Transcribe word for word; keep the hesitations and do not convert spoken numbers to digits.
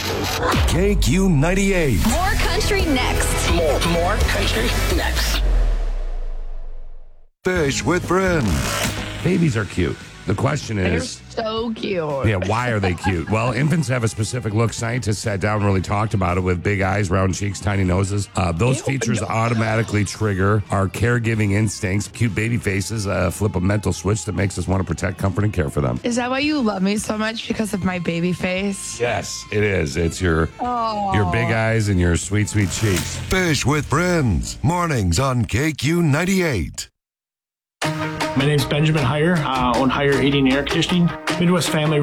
K Q ninety-eight. More country next. More, more country next. Fish with friends. Babies are cute. The question They're is, so cute. yeah, why are they cute? Well, infants have a specific look. Scientists sat down and really talked about it with big eyes, round cheeks, tiny noses. Uh, those features automatically trigger our caregiving instincts. Cute baby faces uh, flip a mental switch that makes us want to protect, comfort, and care for them. Is that why you love me so much? Because of my baby face? Yes, it is. It's your Oh. your big eyes and your sweet, sweet cheeks. Fish with friends. Mornings on K Q ninety-eight. My name's Benjamin Heyer, uh, own Heyer Heating and Air Conditioning. Midwest Family